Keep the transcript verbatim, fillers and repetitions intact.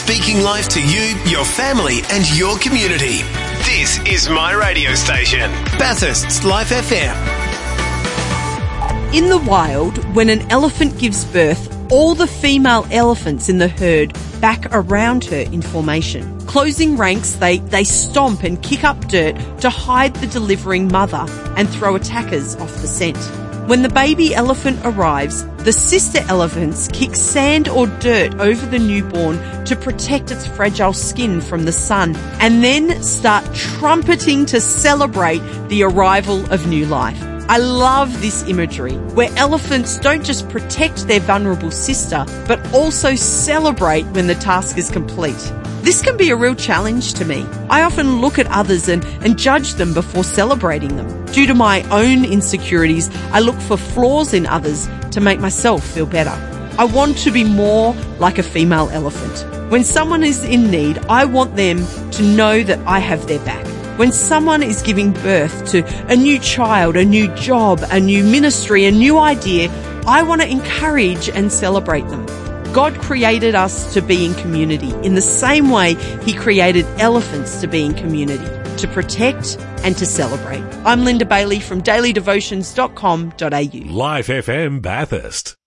speaking life to you, your family and your community. This is my radio station, Bathurst's Life F M. In the wild, when an elephant gives birth, all the female elephants in the herd back around her in formation. Closing ranks, they, they stomp and kick up dirt to hide the delivering mother and throw attackers off the scent. When the baby elephant arrives, the sister elephants kick sand or dirt over the newborn to protect its fragile skin from the sun, and then start trumpeting to celebrate the arrival of new life. I love this imagery, where elephants don't just protect their vulnerable sister, but also celebrate when the task is complete. This can be a real challenge to me. I often look at others and, and judge them before celebrating them. Due to my own insecurities, I look for flaws in others to make myself feel better. I want to be more like a female elephant. When someone is in need, I want them to know that I have their back. When someone is giving birth to a new child, a new job, a new ministry, a new idea, I want to encourage and celebrate them. God created us to be in community in the same way He created elephants to be in community, to protect and to celebrate. I'm Linda Bailey from daily devotions dot com dot a u. Life F M Bathurst.